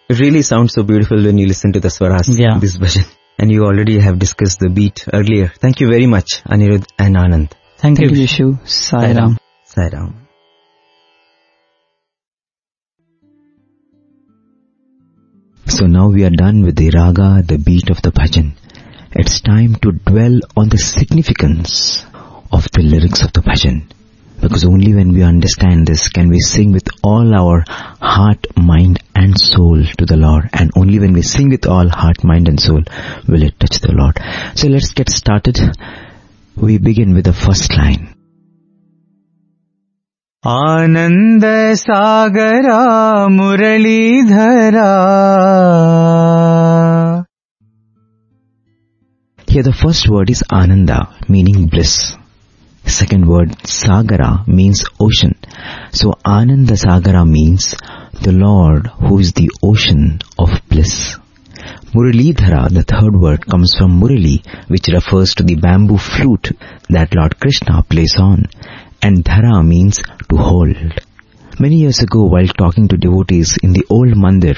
It really sounds so beautiful when you listen to the swaras, this bhajan. And you already have discussed the beat earlier. Thank you very much, Anirudh and Anand. Thank you, Vishu. Sai Ram. Sai Ram. So now we are done with the raga, the beat of the bhajan. It's time to dwell on the significance of the lyrics of the bhajan. Because only when we understand this can we sing with all our heart, mind and soul to the Lord. And only when we sing with all heart, mind and soul will it touch the Lord. So let's get started. We begin with the first line. Ananda Sagara Muralidhara. Here the first word is Ananda, meaning bliss. Second word, Sagara, means ocean. So Ananda Sagara means the Lord who is the ocean of bliss. Muralidhara, the third word, comes from Murali, which refers to the bamboo flute that Lord Krishna plays on. And Dhara means to hold. Many years ago, while talking to devotees in the old mandir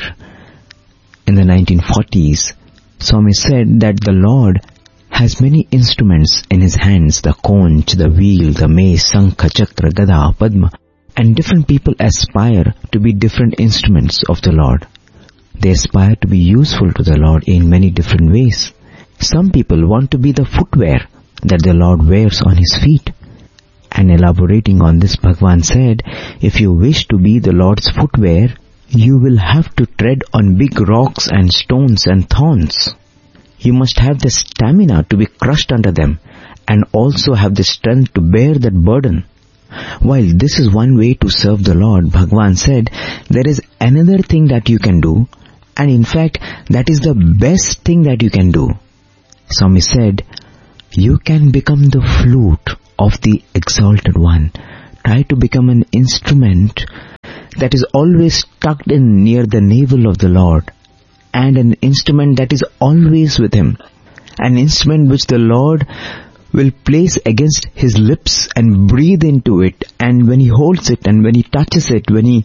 in the 1940s, Swami said that the Lord has many instruments in his hands, the conch, the wheel, the mace, sankha, chakra, gada, padma, and different people aspire to be different instruments of the Lord. They aspire to be useful to the Lord in many different ways. Some people want to be the footwear that the Lord wears on his feet. And elaborating on this, Bhagwan said, if you wish to be the Lord's footwear, you will have to tread on big rocks and stones and thorns. You must have the stamina to be crushed under them and also have the strength to bear that burden. While this is one way to serve the Lord, Bhagwan said, there is another thing that you can do, and in fact, that is the best thing that you can do. Swami said, you can become the flute of the Exalted One. Try to become an instrument that is always tucked in near the navel of the Lord, and an instrument that is always with him, an instrument which the Lord will place against his lips and breathe into it, and when he holds it and when he touches it, when he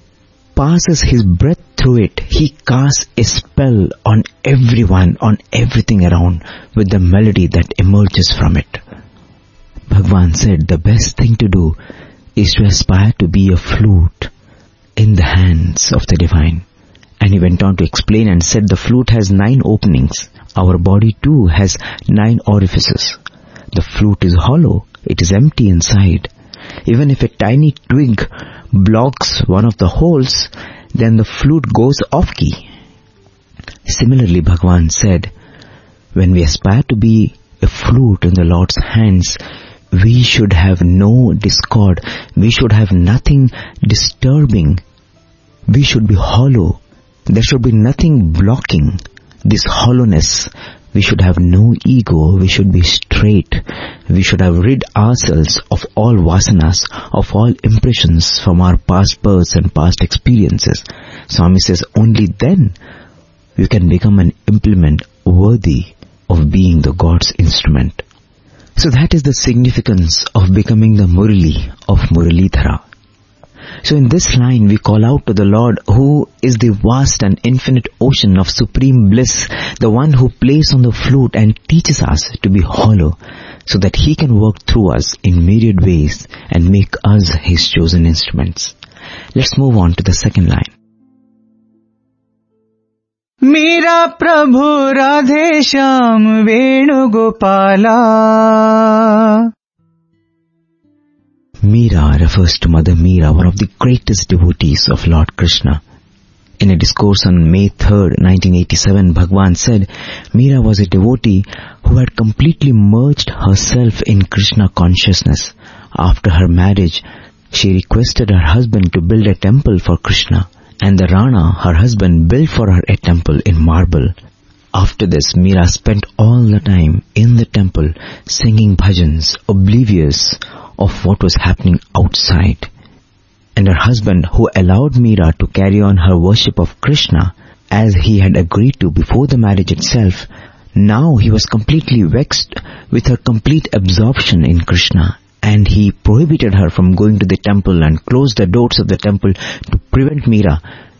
passes his breath through it, he casts a spell on everyone, on everything around with the melody that emerges from it. Bhagwan said the best thing to do is to aspire to be a flute in the hands of the divine. And he went on to explain and said the flute has 9 openings. Our body too has 9 orifices. The flute is hollow. It is empty inside. Even if a tiny twig blocks one of the holes, then the flute goes off key. Similarly, Bhagwan said, when we aspire to be a flute in the Lord's hands, we should have no discord. We should have nothing disturbing. We should be hollow. There should be nothing blocking this hollowness. We should have no ego. We should be straight. We should have rid ourselves of all vasanas, of all impressions from our past births and past experiences. Swami says only then you can become an implement worthy of being the God's instrument. So that is the significance of becoming the Murali of Muralidhara. So in this line we call out to the Lord who is the vast and infinite ocean of supreme bliss, the one who plays on the flute and teaches us to be hollow so that he can work through us in myriad ways and make us his chosen instruments. Let's move on to the second line. Meera Prabhu Radhe Shyam Venu Gopala. Meera refers to Mother Meera, one of the greatest devotees of Lord Krishna. In a discourse on May 3rd, 1987, Bhagwan said, Meera was a devotee who had completely merged herself in Krishna consciousness. After her marriage, she requested her husband to build a temple for Krishna, and the Rana, her husband, built for her a temple in marble. After this, Meera spent all the time in the temple singing bhajans, oblivious of what was happening outside. And her husband, who allowed Meera to carry on her worship of Krishna as he had agreed to before the marriage itself, now he was completely vexed with her complete absorption in Krishna, and he prohibited her from going to the temple and closed the doors of the temple to prevent Meera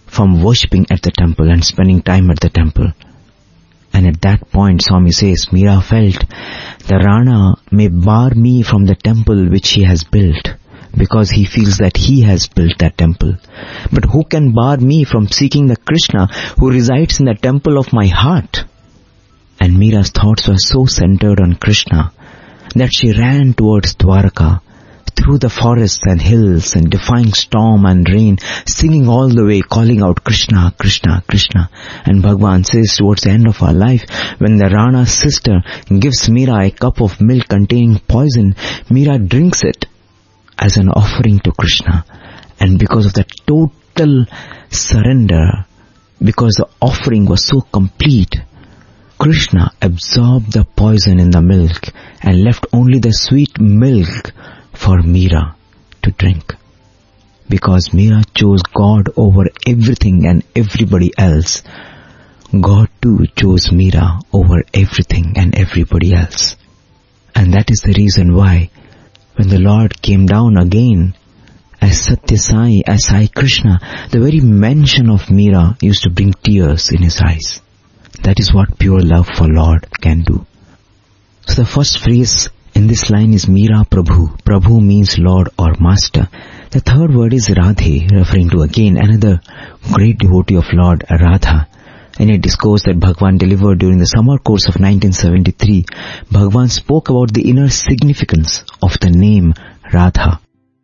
from worshipping at the temple and spending time at the temple. And at that point, Swami says, Meera felt, the Rana may bar me from the temple which he has built, because he feels that he has built that temple. But who can bar me from seeking the Krishna who resides in the temple of my heart? And Meera's thoughts were so centered on Krishna that she ran towards Dwarka, through the forests and hills and defying storm and rain, singing all the way, calling out Krishna, Krishna, Krishna. And Bhagwan says towards the end of her life, when the Rana's sister gives Meera a cup of milk containing poison, Meera drinks it as an offering to Krishna. And because of that total surrender, because the offering was so complete, Krishna absorbed the poison in the milk and left only the sweet milk for Meera to drink. Because Meera chose God over everything and everybody else, God too chose Meera over everything and everybody else. And that is the reason why when the Lord came down again as Satya Sai, as Sai Krishna, the very mention of Meera used to bring tears in his eyes. That is what pure love for Lord can do. So the first phrase in this line is Meera Prabhu. Prabhu means Lord or Master. The third word is Radhe, referring to again another great devotee of Lord, Radha. In a discourse that Bhagwan delivered during the summer course of 1973, Bhagwan spoke about the inner significance of the name Radha.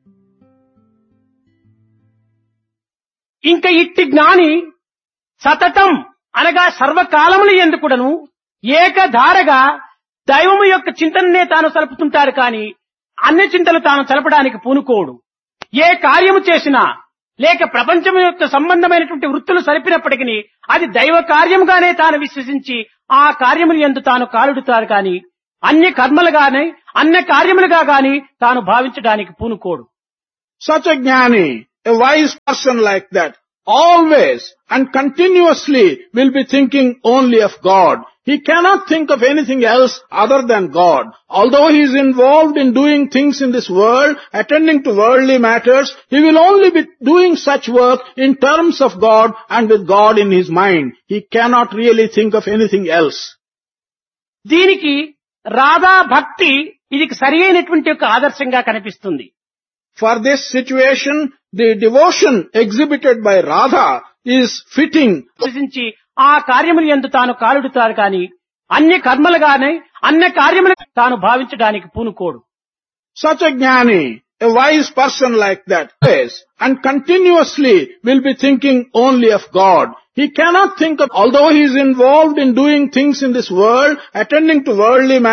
Inka itti జ్ఞాని సతతం అనగా సర్వకాలములు ఎందుకుడను ఏకధారగా దైవము యొక్క చింతననే తాను సలుపుతుంటారు కాని అన్ని చింతలు తాను సలపడానికి పూనుకోడు. ఏ కార్యము చేసినా లేక ప్రపంచం యొక్క సంబంధమైనటువంటి వృత్తులు సరిపినప్పటికీ అది దైవ కార్యముగానే తాను విశ్వసించి ఆ కార్యములు యందు తాను కాలుడుతారు కాని అన్య కర్మలుగానే అన్య కార్యములుగా గాని తాను భావించడానికి పూనుకోడు. Such a jnani, a wise person like that, always and continuously will be thinking only of God. He cannot think of anything else other than God. Although he is involved in doing things in this world, attending to worldly matters, he will only be doing such work in terms of God and with God in his mind. He cannot really think of anything else. దీనికి రాధా భక్తి ఇది సరియైనటువంటి ఒక ఆదర్శంగా కనిపిస్తుంది. For this situation, the devotion exhibited by Radha is fitting. విశ్వసించి ఆ కార్యములు యందు తాను కాలుడుతారు కాని అన్య కర్మలుగానే అన్య కార్యములు తాను భావించడానికి పూనుకోడు. Such a jnani, a wise person like that, always and continuously will be thinking only of God. He cannot think of, although he is involved in doing things in this world, attending to worldly matters,